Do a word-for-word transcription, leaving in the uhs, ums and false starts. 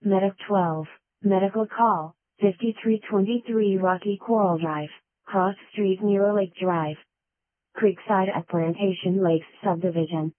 Medic twelve, Medical Call, fifty-three twenty-three Rocky Coral Drive, Cross Street near Lake Drive. Creekside at Plantation Lakes Subdivision.